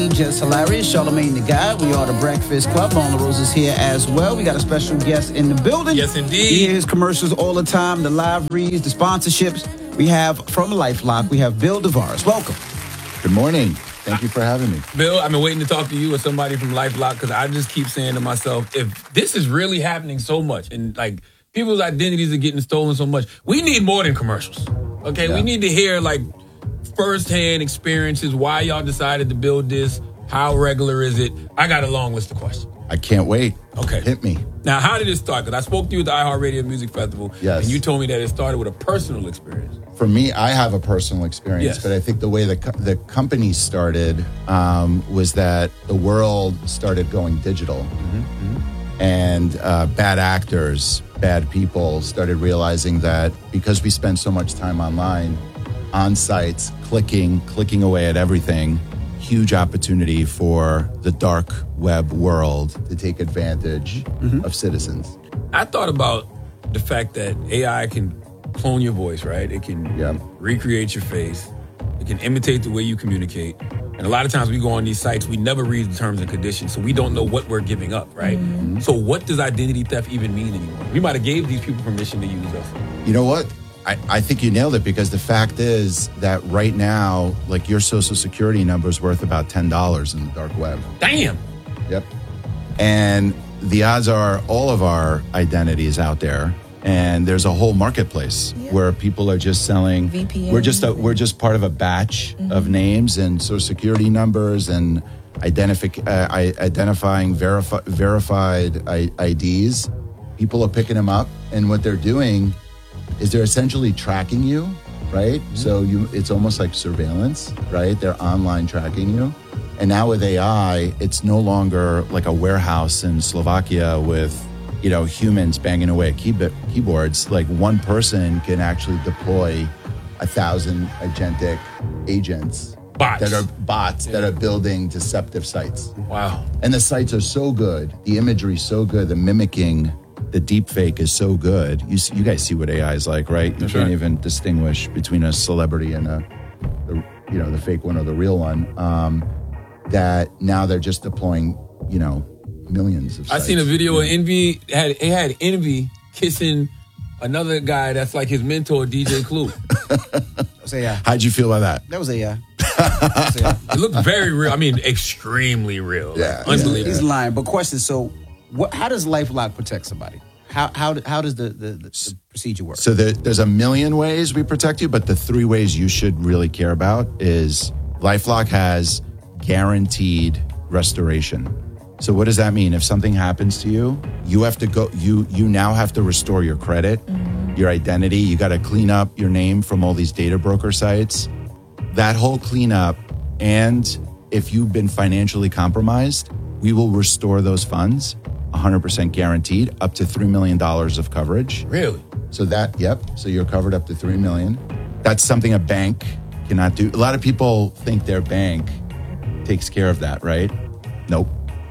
Just hilarious. Charlamagne the Guy. We are the Breakfast Club. Lauren LaRose is here as well. We got a special guest in the building. Yes, indeed. You hear his commercials all the time, the live reads, the sponsorships. We have from LifeLock, we have Bill DeVaris. Welcome. Good morning. Thank you for having me. Bill, I've been waiting to talk to you or somebody from LifeLock because I just keep saying to myself, if this is really happening so much and like people's identities are getting stolen so much, we need more than commercials. Okay, Yeah. We need to hear like firsthand experiences, why y'all decided to build this, how regular is it? I got a long list of questions. I can't wait. Okay. Hit me. Now, how did it start? Because I spoke to you at the iHeartRadio Music Festival, Yes. and you told me that it started with a personal experience. For me, I have a personal experience, Yes. but I think the way the company started was that the world started going digital. And bad actors, bad people started realizing that because we spend so much time online, on sites, clicking away at everything, huge opportunity for the dark web world to take advantage of citizens. I thought about the fact that AI can clone your voice, right? It can recreate your face. It can imitate the way you communicate. And a lot of times we go on these sites, we never read the terms and conditions, so we don't know what we're giving up, right? So what does identity theft even mean anymore? We might have gave these people permission to use us. You know what? I think you nailed it, because the fact is that right now, like, your social security number is worth about $10 in the dark web. Damn. Yep. And the odds are all of our identities out there, and there's a whole marketplace where people are just selling. VPN. We're just part of a batch of names and social security numbers and identifying verified IDs. People are picking them up, and what they're doing is they're essentially tracking you, right? So it's almost like surveillance, right? They're online tracking you. And now with AI, it's no longer like a warehouse in Slovakia with, humans banging away at keyboards. Like, one person can actually deploy 1,000 agentic agents that are building deceptive sites. Wow. And the sites are so good. The imagery is so good. The mimicking, the deep fake is so good. You guys see what AI is like, right? You can't even distinguish between a celebrity and the fake one or the real one. That now they're just deploying, millions of sites. I seen a video of Envy. It had Envy kissing another guy that's like his mentor, DJ Clue. That was AI. How'd you feel about that? That was AI. It looked very real. I mean, extremely real. Yeah. Unbelievable. He's lying. But question, so how does LifeLock protect somebody? How does the procedure work? So there's a million ways we protect you, but the 3 ways you should really care about is LifeLock has guaranteed restoration. So what does that mean? If something happens to you, you have to go. You now have to restore your credit, your identity. You got to clean up your name from all these data broker sites. That whole cleanup, and if you've been financially compromised, we will restore those funds, 100% guaranteed, up to $3 million of coverage. Really? So so you're covered up to $3 million. That's something a bank cannot do. A lot of people think their bank takes care of that, right? Nope.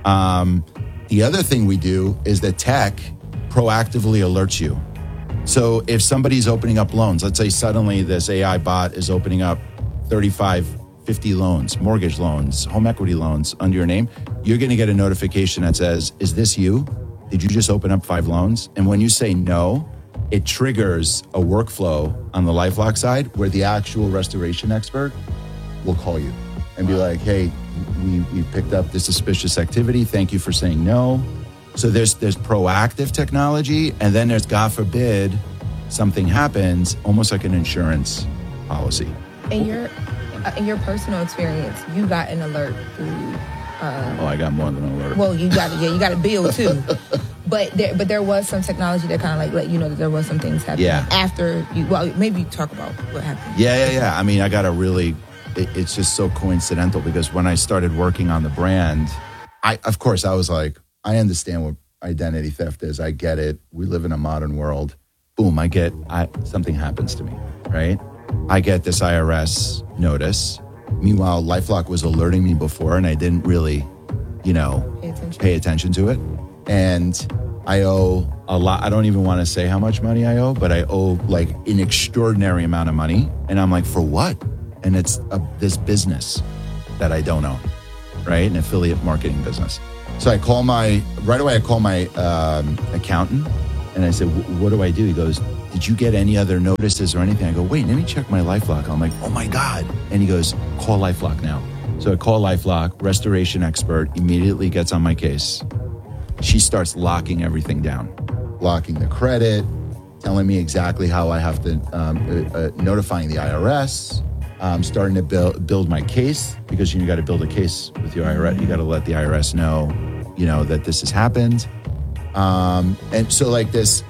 The other thing we do is that tech proactively alerts you. So if somebody's opening up loans, let's say suddenly this AI bot is opening up 35, 50 loans, mortgage loans, home equity loans under your name, you're going to get a notification that says, is this you? Did you just open up 5 loans? And when you say no, it triggers a workflow on the LifeLock side where the actual restoration expert will call you and be like, hey, we picked up this suspicious activity. Thank you for saying no. So there's proactive technology, and then there's, God forbid, something happens, almost like an insurance policy. In your personal experience, you got an alert through. I got more than an alert. Well, you got a bill too. But there was some technology that kind of like let you know that there was some things happening after you. Well, maybe talk about what happened. Yeah. I mean, I got a really. It's just so coincidental because when I started working on the brand, I was like, I understand what identity theft is. I get it. We live in a modern world. Boom, something happens to me, right? I get this IRS notice. Meanwhile, LifeLock was alerting me before, and I didn't really, pay attention to it. And I owe a lot. I don't even want to say how much money I owe, but I owe like an extraordinary amount of money. And I'm like, for what? And it's this business that I don't own. right? An affiliate marketing business. So I call my accountant and I said, what do I do? He goes, did you get any other notices or anything? I go, wait, let me check my LifeLock. I'm like, oh my God. And he goes, call LifeLock now. So I call LifeLock, restoration expert, immediately gets on my case. She starts locking everything down, locking the credit, telling me exactly how I have to, notifying the IRS. I'm starting to build my case, because you got to build a case with your IRS. You got to let the IRS know, that this has happened. And so like this,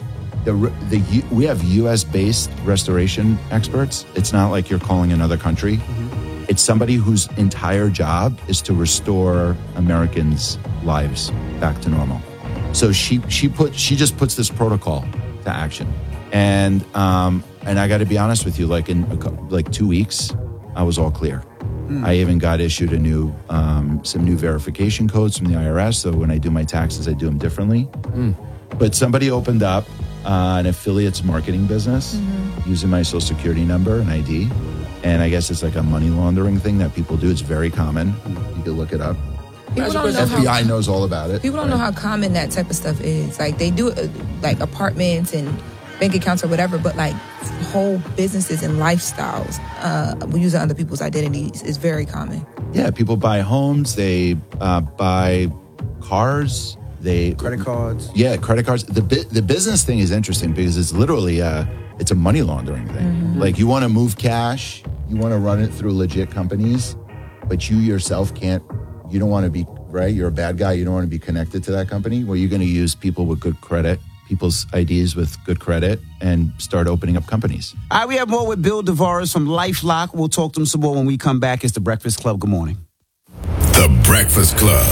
we have US-based restoration experts. It's not like you're calling another country. Mm-hmm. It's somebody whose entire job is to restore Americans' lives back to normal. So she just puts this protocol to action. And I got to be honest with you, like in 2 weeks, I was all clear. I even got issued some new verification codes from the IRS. So when I do my taxes, I do them differently. But somebody opened up an affiliates marketing business using my social security number and ID. And I guess it's like a money laundering thing that people do. It's very common. You can look it up. FBI knows all about it. People don't know how common that type of stuff is. Like they do it, like apartments and bank accounts or whatever, but like whole businesses and lifestyles using other people's identities is very common. Yeah, people buy homes, they buy cars, credit cards. Yeah, credit cards. The business thing is interesting because it's literally it's a money laundering thing. Mm-hmm. Like you want to move cash, you want to run it through legit companies, but you yourself can't. You don't want to be right. You're a bad guy. You don't want to be connected to that company. Well, you're going to use people with good credit. People's IDs with good credit and start opening up companies. All right, we have more with Bill DeVaris from LifeLock. We'll talk to him some more when we come back. It's The Breakfast Club. Good morning. The Breakfast Club.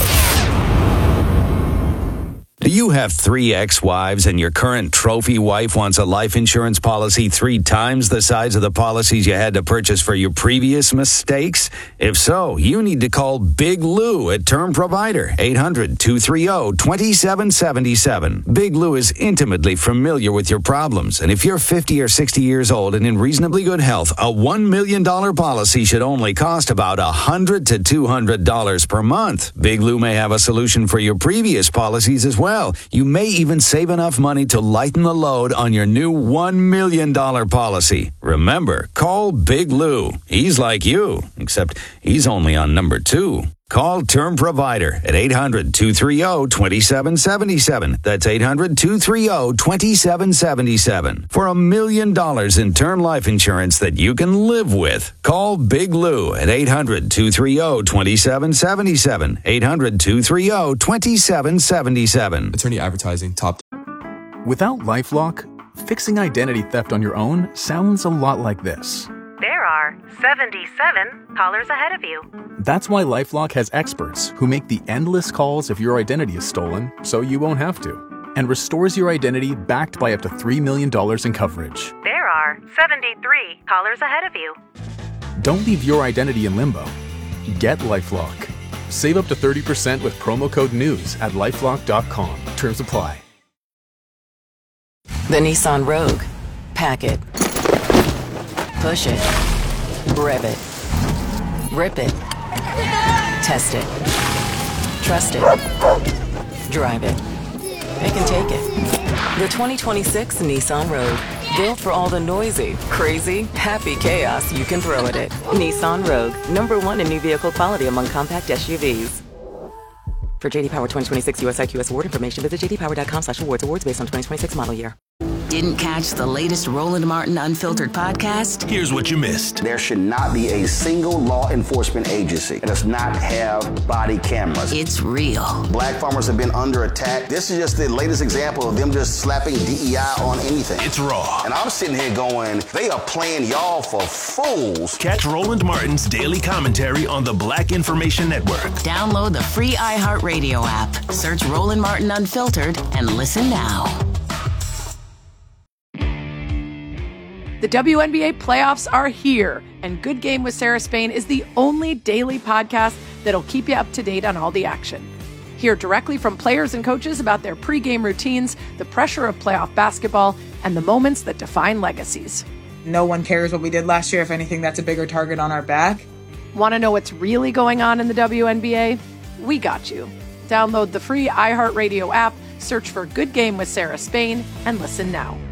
Do you have 3 ex-wives and your current trophy wife wants a life insurance policy 3 times the size of the policies you had to purchase for your previous mistakes? If so, you need to call Big Lou at Term Provider, 800-230-2777. Big Lou is intimately familiar with your problems, and if you're 50 or 60 years old and in reasonably good health, a $1 million policy should only cost about $100 to $200 per month. Big Lou may have a solution for your previous policies as well. You may even save enough money to lighten the load on your new $1 million policy. Remember, call Big Lou. He's like you, except he's only on number 2. Call Term Provider at 800-230-2777. That's 800-230-2777. For $1 million in term life insurance that you can live with. Call Big Lou at 800-230-2777. 800-230-2777. Attorney Advertising, top. Without LifeLock, fixing identity theft on your own sounds a lot like this. There are 77 callers ahead of you. That's why LifeLock has experts who make the endless calls if your identity is stolen, so you won't have to, and restores your identity backed by up to $3 million in coverage. There are 73 callers ahead of you. Don't leave your identity in limbo. Get LifeLock. Save up to 30% with promo code NEWS at LifeLock.com. Terms apply. The Nissan Rogue. Pack it. Push it. Rev it. Rip it. Test it. Trust it. Drive it. It can take it. The 2026 Nissan Rogue. Built for all the noisy, crazy, happy chaos you can throw at it. Nissan Rogue. #1 in new vehicle quality among compact SUVs. For JD Power 2026 US IQS award information, visit jdpower.com/awards. Awards based on 2026 model year. Didn't catch the latest Roland Martin Unfiltered podcast? Here's what you missed. There should not be a single law enforcement agency that does not have body cameras. It's real. Black farmers have been under attack. This is just the latest example of them just slapping DEI on anything. It's raw. And I'm sitting here going, they are playing y'all for fools. Catch Roland Martin's daily commentary on the Black Information Network. Download the free iHeartRadio app. Search Roland Martin Unfiltered and listen now. The WNBA playoffs are here, and Good Game with Sarah Spain is the only daily podcast that'll keep you up to date on all the action. Hear directly from players and coaches about their pregame routines, the pressure of playoff basketball, and the moments that define legacies. No one cares what we did last year. If anything, that's a bigger target on our back. Want to know what's really going on in the WNBA? We got you. Download the free iHeartRadio app, search for Good Game with Sarah Spain, and listen now.